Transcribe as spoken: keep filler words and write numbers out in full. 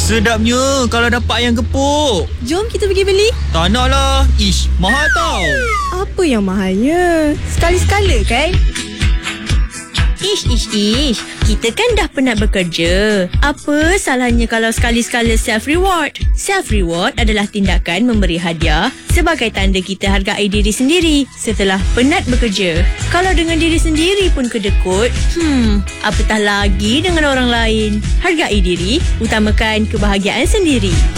Sedapnya kalau dapat ayam gepuk. Jom kita pergi beli. Tak nak lah. Ish, mahal tau. Apa yang mahalnya? Sekali-sekala kan? Ish, ish, ish. Kita kan dah penat bekerja. Apa salahnya kalau sekali-sekala self-reward? Self-reward adalah tindakan memberi hadiah sebagai tanda kita hargai diri sendiri setelah penat bekerja. Kalau dengan diri sendiri pun kedekut, hmm, apatah lagi dengan orang lain. Hargai diri, utamakan kebahagiaan sendiri.